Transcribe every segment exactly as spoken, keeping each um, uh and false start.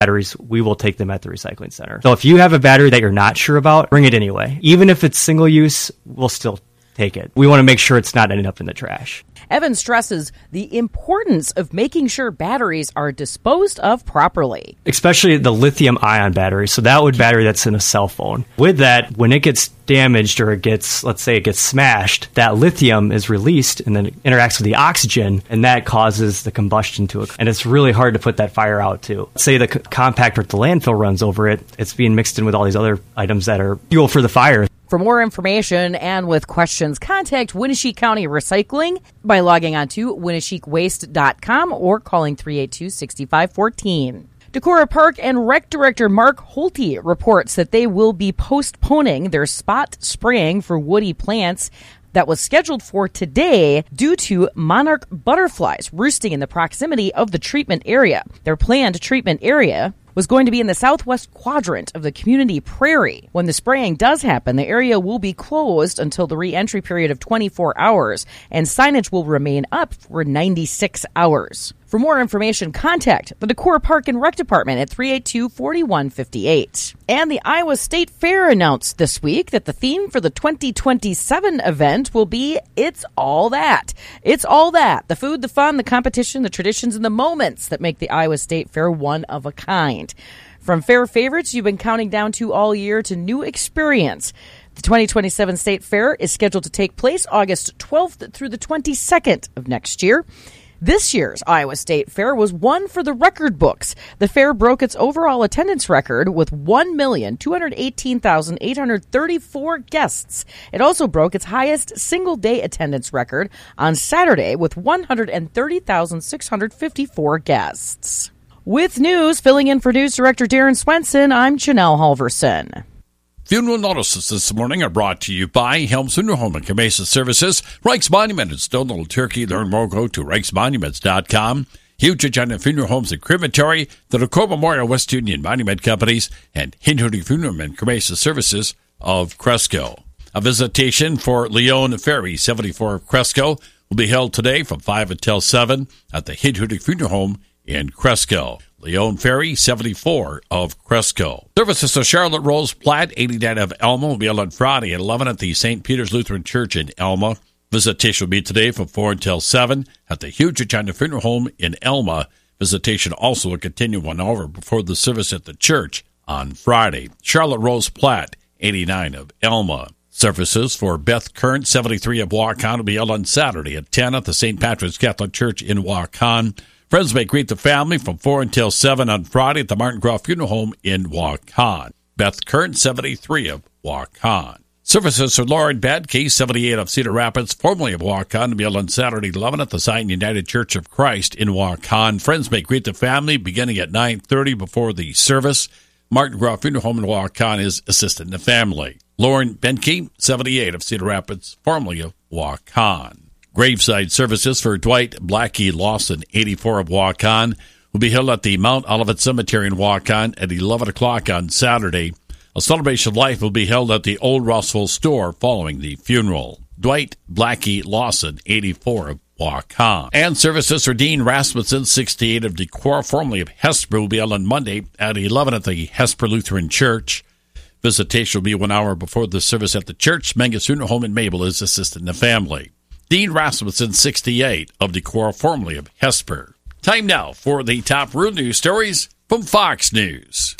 batteries, we will take them at the recycling center. So if you have a battery that you're not sure about, bring it anyway. Even if it's single use, we'll still take it. We want to make sure it's not ending up in the trash. Evan stresses the importance of making sure batteries are disposed of properly. Especially the lithium-ion battery. So that would battery that's in a cell phone. With that, when it gets damaged or it gets, let's say it gets smashed, that lithium is released and then it interacts with the oxygen, and that causes the combustion to occur. And it's really hard to put that fire out, too. Say the c- compactor at the landfill runs over it, it's being mixed in with all these other items that are fuel for the fire. For more information and with questions, contact Winneshiek County Recycling by logging on to winneshiek waste dot com or calling three eight two, six five one four. Decorah Park and Rec Director Mark Holte reports that they will be postponing their spot spraying for woody plants that was scheduled for today due to monarch butterflies roosting in the proximity of the treatment area. Their planned treatment area was going to be in the southwest quadrant of the community prairie. When the spraying does happen, the area will be closed until the re-entry period of twenty-four hours, and signage will remain up for ninety-six hours. For more information, contact the Decorah Park and Rec Department at three eight two, four one five eight. And the Iowa State Fair announced this week that the theme for the twenty twenty-seven event will be It's All That. It's all that. The food, the fun, the competition, the traditions, and the moments that make the Iowa State Fair one of a kind. From fair favorites you've been counting down to all year to new experience. The twenty twenty-seven State Fair is scheduled to take place August twelfth through the twenty-second of next year. This year's Iowa State Fair was one for the record books. The fair broke its overall attendance record with one million, two hundred eighteen thousand, eight hundred thirty-four guests. It also broke its highest single-day attendance record on Saturday with one hundred thirty thousand, six hundred fifty-four guests. With news, filling in for News Director Darren Swenson, I'm Janelle Halverson. Funeral notices this morning are brought to you by Helms Funeral Home and Cremation Services, Reichs Monument in Stone Little Turkey. Learn more, go to reichs monuments dot com. Huge Agenda Funeral Homes and Crematory, the Decorah Memorial West Union Monument Companies, and Hinhooty Funeral and Cremation Services of Cresco. A visitation for Leon Ferry, seventy-four of Cresco, will be held today from five until seven at the Hinhooty Funeral Home in Cresco. Leon Ferry, seventy-four of Cresco. Services of Charlotte Rose Platt, eighty-nine of Elma, will be held on Friday at eleven at the Saint Peter's Lutheran Church in Elma. Visitation will be today from four until seven at the Huge Agenda Funeral Home in Elma. Visitation also will continue one hour before the service at the church on Friday. Charlotte Rose Platt, eighty-nine of Elma. Services for Beth Kern, seventy-three of Waukon, will be held on Saturday at ten at the Saint Patrick's Catholic Church in Waukon. Friends may greet the family from four until seven on Friday at the Martin Groff Funeral Home in Waukon. Beth Kern, seventy-three of Waukon. Services for Lauren Badke, seventy-eight of Cedar Rapids, formerly of Waukon, to be held on Saturday at eleven at the Zion United Church of Christ in Waukon. Friends may greet the family beginning at nine thirty before the service. Martin Groff Funeral Home in Waukon is assisting the family. Lauren Benke, seventy-eight of Cedar Rapids, formerly of Waukon. Graveside services for Dwight Blackie Lawson, eighty-four of Waukon, will be held at the Mount Olivet Cemetery in Waukon at eleven o'clock on Saturday. A celebration of life will be held at the Old Rossville store following the funeral. Dwight Blackie Lawson, eighty-four of Waukon. And services for Dean Rasmussen, sixty-eight of Decorah, formerly of Hesper, will be held on Monday at eleven at the Hesper Lutheran Church. Visitation will be one hour before the service at the church. Mengus Funeral Home in Mabel is assisting the family. Dean Rasmussen, sixty-eight of Decorah, formerly of Hesper. Time now for the top rural news stories from Fox News.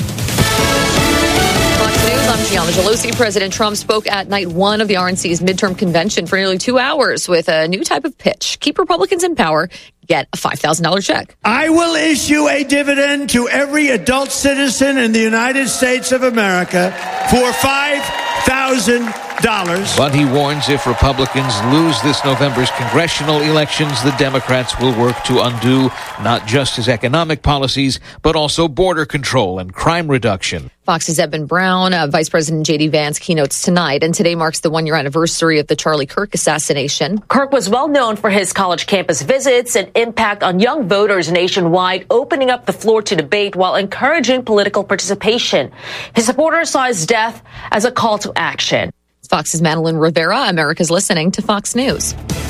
Fox News, I'm Gianna Gelosi. President Trump spoke at night one of the R N C's midterm convention for nearly two hours with a new type of pitch. Keep Republicans in power, get a five thousand dollars check. I will issue a dividend to every adult citizen in the United States of America for five thousand dollars. But he warns if Republicans lose this November's congressional elections, the Democrats will work to undo not just his economic policies, but also border control and crime reduction. Fox's Eben Brown, uh, Vice President J D. Vance keynotes tonight, and today marks the one-year anniversary of the Charlie Kirk assassination. Kirk was well known for his college campus visits and impact on young voters nationwide, opening up the floor to debate while encouraging political participation. His supporters saw his death as a call to action. Fox's Madeline Rivera, America's listening to Fox News.